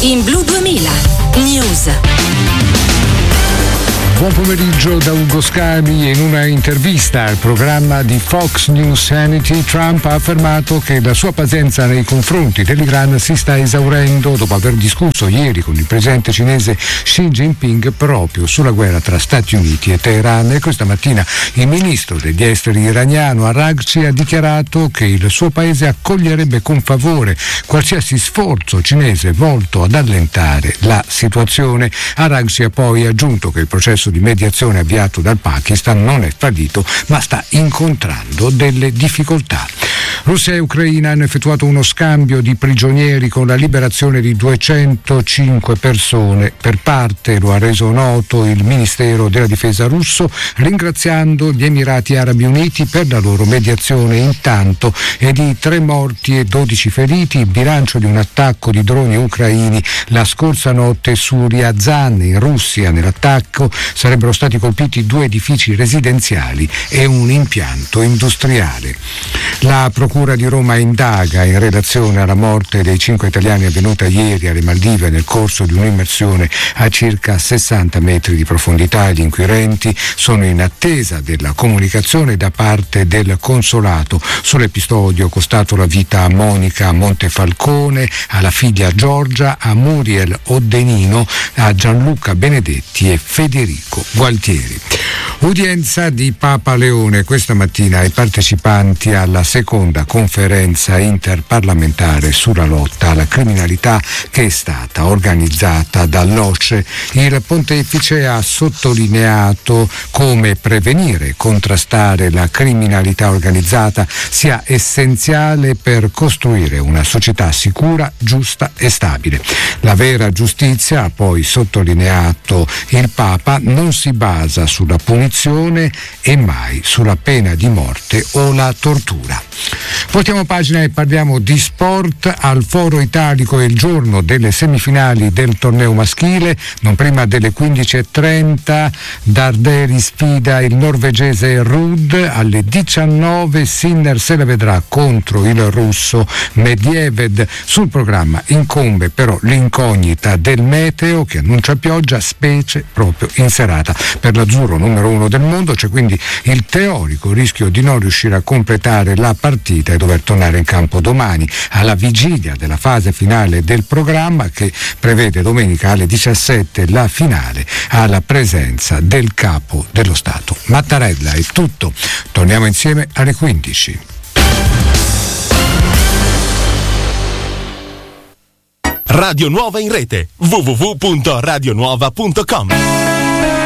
in Blu 2000 News. Buon pomeriggio da Ugo Scavi. In una intervista al programma di Fox News Sanity, Trump ha affermato che la sua pazienza nei confronti dell'Iran si sta esaurendo dopo aver discusso ieri con il presidente cinese Xi Jinping proprio sulla guerra tra Stati Uniti e Teheran. E questa mattina il ministro degli esteri iraniano Araghchi ha dichiarato che il suo paese accoglierebbe con favore qualsiasi sforzo cinese volto ad allentare la situazione. Araghchi ha poi aggiunto che il processo di mediazione avviato dal Pakistan non è fallito, ma sta incontrando delle difficoltà. Russia e Ucraina hanno effettuato uno scambio di prigionieri con la liberazione di 205 persone. Per parte lo ha reso noto il Ministero della Difesa russo, ringraziando gli Emirati Arabi Uniti per la loro mediazione. Intanto è di 3 morti e 12 feriti il bilancio di un attacco di droni ucraini la scorsa notte su Ryazan in Russia. Nell'attacco sarebbero stati colpiti 2 edifici residenziali e un impianto industriale. La Procura di Roma indaga in relazione alla morte dei 5 italiani avvenuta ieri alle Maldive nel corso di un'immersione a circa 60 metri di profondità. Gli inquirenti sono in attesa della comunicazione da parte del consolato sull'episodio costato la vita a Monica Montefalcone, alla figlia Giorgia, a Muriel Oddenino, a Gianluca Benedetti e Federico Gualtieri. Udienza di Papa Leone questa mattina ai partecipanti alla seconda conferenza interparlamentare sulla lotta alla criminalità che è stata organizzata dall'OCSE. Il pontefice ha sottolineato come prevenire e contrastare la criminalità organizzata sia essenziale per costruire una società sicura, giusta e stabile. La vera giustizia, ha poi sottolineato il Papa, non si basa sulla punizione e mai sulla pena di morte o la tortura. Voltiamo pagina e parliamo di sport. Al Foro Italico è il giorno delle semifinali del torneo maschile, non prima delle 15:30. Darderi sfida il norvegese Ruud, alle 19 Sinner se la vedrà contro il russo Medvedev. Sul programma incombe però l'incognita del meteo che annuncia pioggia, specie proprio in serata. Per l'azzurro numero 1 del mondo c'è quindi il teorico rischio di non riuscire a completare la partita e dover tornare in campo domani, alla vigilia della fase finale del programma che prevede domenica alle 17 la finale alla presenza del capo dello Stato. Mattarella, è tutto. Torniamo insieme alle 15. Radio Nuova in rete www.radionuova.com.